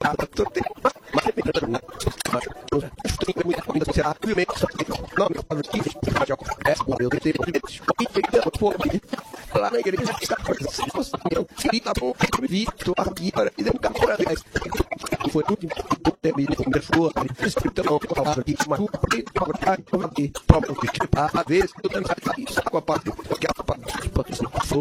Lá na igreja está tá bom, vi, tô aqui para e deu um carro para trás. Foi tudo termina com a sua descrição que falava aqui, mas porque a vez eu também saco a parte que a parte